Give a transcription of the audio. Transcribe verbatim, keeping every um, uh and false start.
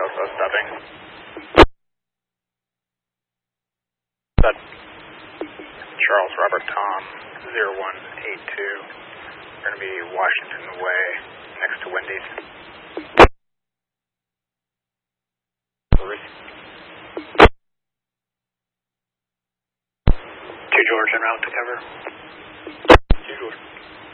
Alpha stopping. Set. Charles Robert Tom zero one eight two. We're going to be Washington Way next to Wendy's. Two George en route to cover. Two George.